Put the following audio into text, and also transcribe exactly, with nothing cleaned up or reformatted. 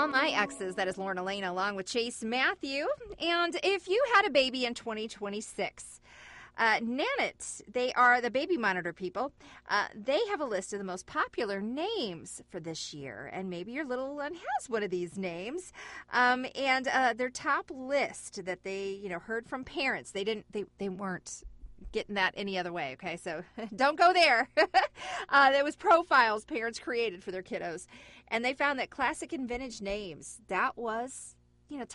all my exes. That is Lauren Elena along with Chase Matthew. And if you had a baby in twenty twenty-six, uh, Nanit, they are the baby monitor people. Uh, they have a list of the most popular names for this year. And maybe your little one has one of these names. Um, and uh, their top list that they, you know, heard from parents, they didn't, they, they weren't getting that any other way, okay? So don't go there. uh, there was profiles parents created for their kiddos. And they found that classic and vintage names, that was, you know,